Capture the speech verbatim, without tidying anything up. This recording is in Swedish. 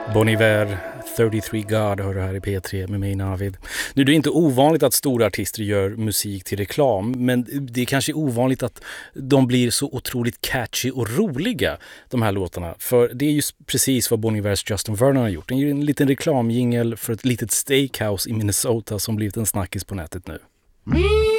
Bon Iver, trettiotre God hör du här i P tre med mig Navid. Nu är det inte ovanligt att stora artister gör musik till reklam, men det är kanske ovanligt att de blir så otroligt catchy och roliga, de här låtarna. För det är ju precis vad Bon Ivers Justin Vernon har gjort. Det är ju en liten reklamjingel för ett litet steakhouse i Minnesota som blivit en snackis på nätet nu.